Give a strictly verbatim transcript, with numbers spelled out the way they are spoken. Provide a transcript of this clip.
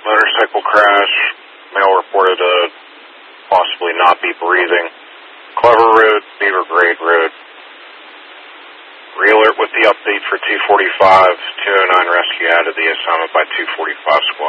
Motorcycle crash. Male reported to possibly not be breathing. Clever Road, Beaver Grade Road. Re-alert with the update for two forty-five. two oh nine rescue added the assignment by two forty-five squad.